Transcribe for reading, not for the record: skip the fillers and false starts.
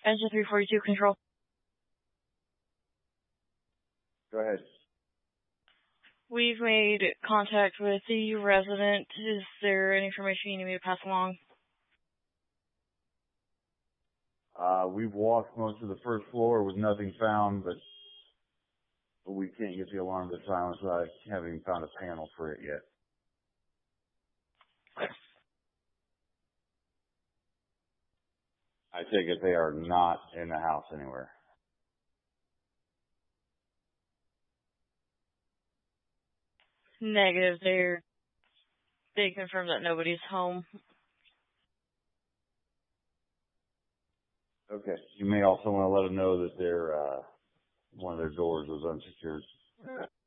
Engine 342 control. Go ahead. We've made contact with the resident. Is there any information you need me to pass along? We've walked most of the first floor with nothing found, but we can't get the alarm to silence. I haven't even found a panel for it yet. I take it they are not in the house anywhere. Negative. They confirmed that nobody's home. Okay. You may also want to let them know that one of their doors was unsecured.